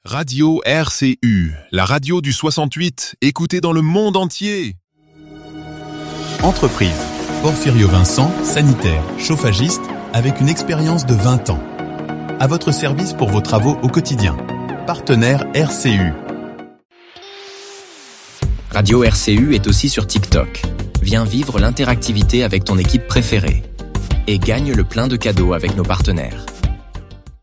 Radio RCU, la radio du 68, écoutée dans le monde entier. Entreprise. Porfirio Vincent, sanitaire, chauffagiste, avec une expérience de 20 ans. À votre service pour vos travaux au quotidien. Partenaire RCU. Radio RCU est aussi sur TikTok. Viens vivre l'interactivité avec ton équipe préférée. Et gagne le plein de cadeaux avec nos partenaires.